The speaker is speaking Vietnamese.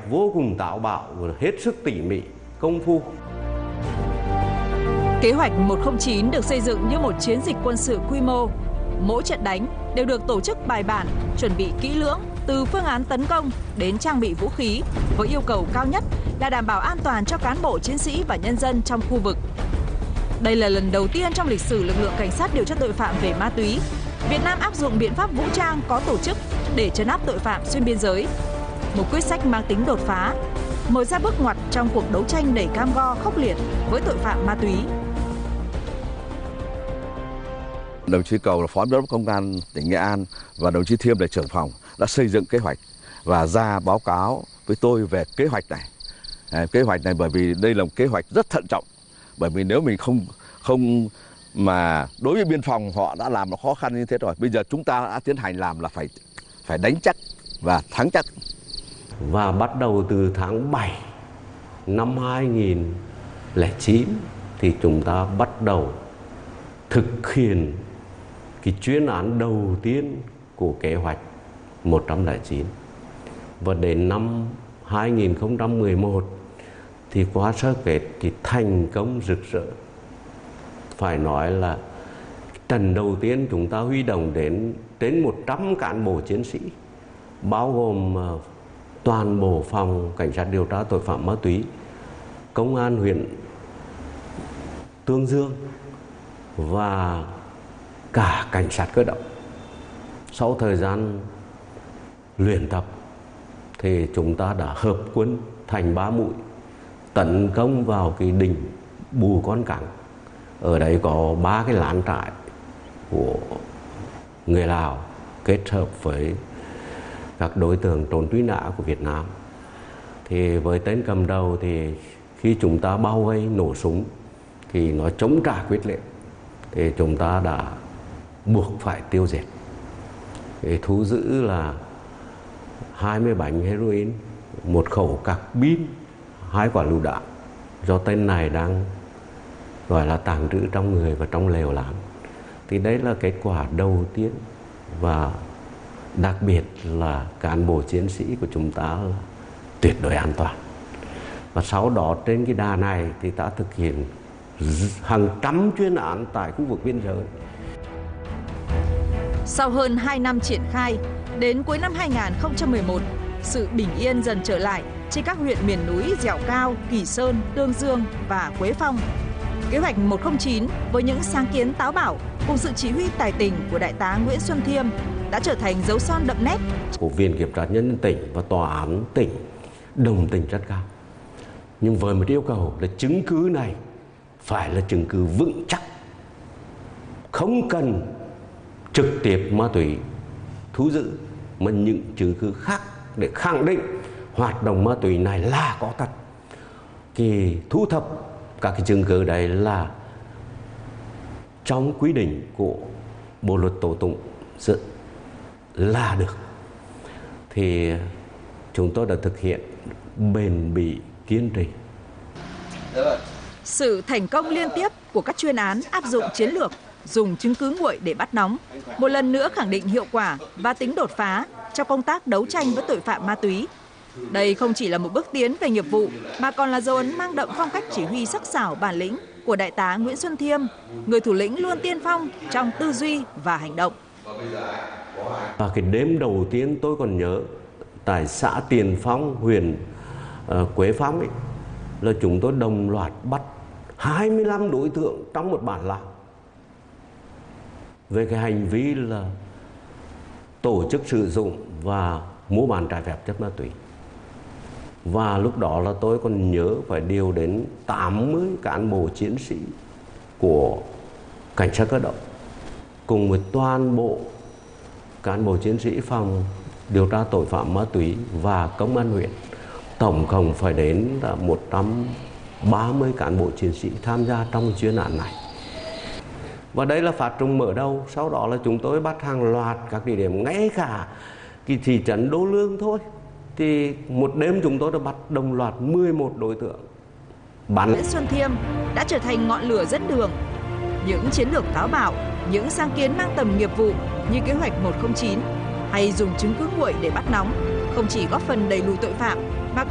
vô cùng táo bạo và hết sức tỉ mỉ, công phu. Kế hoạch 109 được xây dựng như một chiến dịch quân sự quy mô. Mỗi trận đánh đều được tổ chức bài bản, chuẩn bị kỹ lưỡng từ phương án tấn công đến trang bị vũ khí, với yêu cầu cao nhất là đảm bảo an toàn cho cán bộ chiến sĩ và nhân dân trong khu vực. Đây là lần đầu tiên trong lịch sử lực lượng cảnh sát điều tra tội phạm về ma túy, Việt Nam áp dụng biện pháp vũ trang có tổ chức để trấn áp tội phạm xuyên biên giới. Một quyết sách mang tính đột phá, mở ra bước ngoặt trong cuộc đấu tranh đầy cam go khốc liệt với tội phạm ma túy. Đồng chí Cầu là Phó Giám đốc Công an tỉnh Nghệ An và đồng chí Thiêm là trưởng phòng đã xây dựng kế hoạch và ra báo cáo với tôi về kế hoạch này. Kế hoạch này bởi vì đây là một kế hoạch rất thận trọng, bởi vì nếu mình không mà đối với biên phòng họ đã làm nó khó khăn như thế rồi, bây giờ chúng ta đã tiến hành làm là phải đánh chắc và thắng chắc. Và bắt đầu từ tháng 7 năm 2009 thì chúng ta bắt đầu thực hiện cái chuyên án đầu tiên của kế hoạch 109. Và đến năm 2011 thì qua sơ kết thì thành công rực rỡ. Phải nói là trận đầu tiên chúng ta huy động đến 100 cán bộ chiến sĩ, bao gồm toàn bộ phòng cảnh sát điều tra tội phạm ma túy, công an huyện Tương Dương và cả cảnh sát cơ động. Sau thời gian luyện tập thì chúng ta đã hợp quân thành 3 mũi tấn công vào cái đỉnh Bù Con Cẳng. Ở đấy có 3 cái lán trại của người Lào kết hợp với các đối tượng trốn truy nã của Việt Nam. Thì với tên cầm đầu thì khi chúng ta bao vây nổ súng thì nó chống trả quyết liệt, thì chúng ta đã buộc phải tiêu diệt. Thì thu giữ là 20 bánh heroin, 1 khẩu cạc pin, 2 quả lựu đạn do tên này đang gọi là tàng trữ trong người và trong lều lán. Thì đấy là kết quả đầu tiên, và đặc biệt là cán bộ chiến sĩ của chúng ta là tuyệt đối an toàn. Và sau đó trên cái đà này thì ta thực hiện hàng trăm chuyên án tại khu vực biên giới. Sau hơn 2 năm triển khai, đến cuối năm 2011, sự bình yên dần trở lại trên các huyện miền núi Dẻo Cao, Kỳ Sơn, Tương Dương và Quế Phong. Kế hoạch 109 với những sáng kiến táo bạo cùng sự chỉ huy tài tình của Đại tá Nguyễn Xuân Thiêm đã trở thành dấu son đậm nét của Viện Kiểm sát Nhân dân tỉnh và Tòa án tỉnh đồng tình rất cao. Nhưng với một yêu cầu là chứng cứ này phải là chứng cứ vững chắc, không cần trực tiếp ma túy thu giữ, mà những chứng cứ khác để khẳng định hoạt động ma túy này là có thật. Thì thu thập các cái chứng cứ đấy là trong quy định của Bộ luật tố tụng là được. Thì chúng tôi đã thực hiện bền bỉ, kiên trì. Sự thành công liên tiếp của các chuyên án áp dụng chiến lược dùng chứng cứ nguội để bắt nóng một lần nữa khẳng định hiệu quả và tính đột phá trong công tác đấu tranh với tội phạm ma túy. Đây không chỉ là một bước tiến về nghiệp vụ mà còn là dấu ấn mang đậm phong cách chỉ huy sắc sảo bản lĩnh của Đại tá Nguyễn Xuân Thiêm, người thủ lĩnh luôn tiên phong trong tư duy và hành động. Và cái đêm đầu tiên tôi còn nhớ tại xã Tiền Phong, huyện Quế Phong ấy, là chúng tôi đồng loạt bắt 25 đối tượng trong một bản làng về cái hành vi là tổ chức sử dụng và mua bán trái phép chất ma túy. Và lúc đó là tôi còn nhớ phải điều đến 80 cán bộ chiến sĩ của cảnh sát cơ động cùng với toàn bộ cán bộ chiến sĩ phòng điều tra tội phạm ma túy và công an huyện. Tổng cộng phải đến 130 cán bộ chiến sĩ tham gia trong chuyên án này. Và đây là phạt trùng mở đầu. Sau đó là chúng tôi bắt hàng loạt các địa điểm, ngay cả cái thị trấn Đô Lương thôi. Thì một đêm chúng tôi đã bắt đồng loạt 11 đối tượng. Nguyễn Xuân Thiêm đã trở thành ngọn lửa dẫn đường. Những chiến lược táo bạo, những sáng kiến mang tầm nghiệp vụ như kế hoạch 109 hay dùng chứng cứ nguội để bắt nóng không chỉ góp phần đẩy lùi tội phạm